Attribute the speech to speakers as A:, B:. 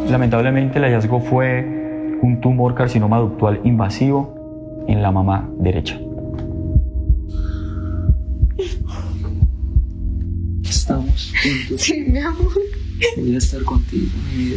A: Lamentablemente el hallazgo fue un tumor carcinoma ductal invasivo en la mama derecha.
B: Estamos juntos.
C: Sí, mi amor.
B: Voy a estar contigo, mi vida.